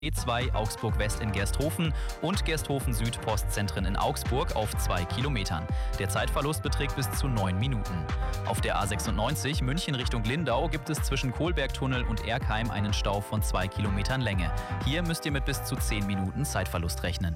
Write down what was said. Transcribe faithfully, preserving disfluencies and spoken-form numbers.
E zwei Augsburg West in Gersthofen und Gersthofen Süd Postzentren in Augsburg auf zwei Kilometern. Der Zeitverlust beträgt bis zu neun Minuten. Auf der A sechsundneunzig München Richtung Lindau gibt es zwischen Kohlbergtunnel und Erkheim einen Stau von zwei Kilometern Länge. Hier müsst ihr mit bis zu zehn Minuten Zeitverlust rechnen.